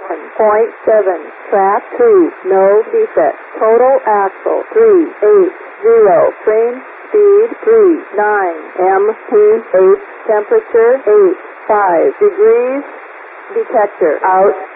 1.7. Track 2. No defect. Total axle 380. Frame speed 39 mph. Temperature 85 degrees. Detector out.